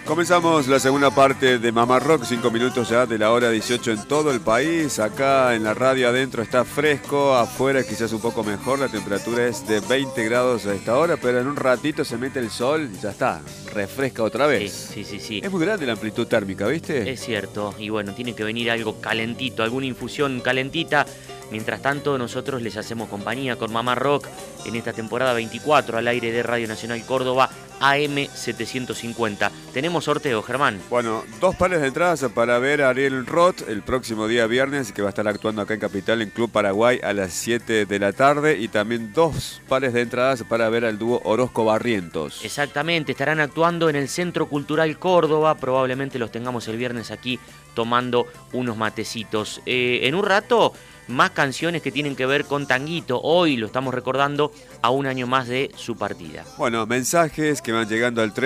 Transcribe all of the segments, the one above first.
Comenzamos la segunda parte de Mamá Rock, 5 minutos ya de la hora 18 en todo el país. Acá en la radio adentro está fresco, afuera quizás un poco mejor, la temperatura es de 20 grados a esta hora, pero en un ratito se mete el sol y ya está, refresca otra vez. Sí. Es muy grande la amplitud térmica, ¿viste? Es cierto, y bueno, tiene que venir algo calentito, alguna infusión calentita. Mientras tanto, nosotros les hacemos compañía con Mamá Rock en esta temporada 24 al aire de Radio Nacional Córdoba, AM 750. Tenemos sorteo, Germán. Bueno, 2 pares de entradas para ver a Ariel Roth el próximo día viernes, que va a estar actuando acá en Capital, en Club Paraguay, a las 7 de la tarde. Y también 2 pares de entradas para ver al dúo Orozco Barrientos. Exactamente, estarán actuando en el Centro Cultural Córdoba. Probablemente los tengamos el viernes aquí tomando unos matecitos. En un rato, más canciones que tienen que ver con Tanguito. Hoy lo estamos recordando a un año más de su partida. Bueno, mensajes que van llegando al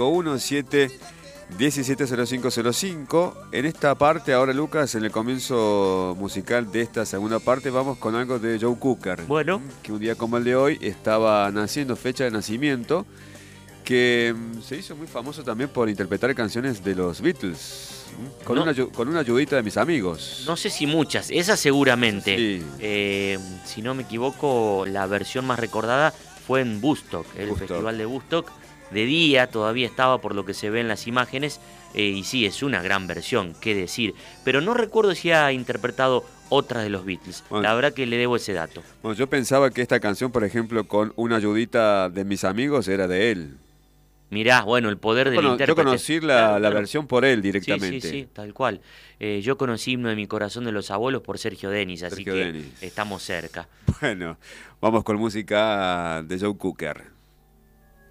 351-717-0505. En esta parte, ahora Lucas, en el comienzo musical de esta segunda parte, vamos con algo de Joe Cocker. Bueno. Que un día como el de hoy estaba naciendo, fecha de nacimiento, que se hizo muy famoso también por interpretar canciones de los Beatles. Con una ayudita de mis amigos. No sé si muchas, esas seguramente. Sí. Si no me equivoco, la versión más recordada fue en Woodstock, el festival de Woodstock. De día todavía estaba, por lo que se ve en las imágenes, y sí, es una gran versión, qué decir. Pero no recuerdo si ha interpretado otras de los Beatles. Bueno, la verdad que le debo ese dato. Bueno, yo pensaba que esta canción, por ejemplo, con una ayudita de mis amigos, era de él. Mirá, bueno, el poder del intérprete. Yo conocí la versión por él directamente. Sí, tal cual. Yo conocí Himno de mi corazón de los abuelos por Sergio Denis, así que estamos cerca. Bueno, vamos con música de Joe Cocker.